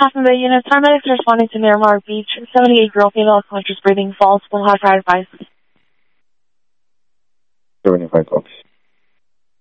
Half Bay units, paramedics are responding to Miramar Beach. 78-year-old female conscious breathing falls. Will have prior advice. 75 copies.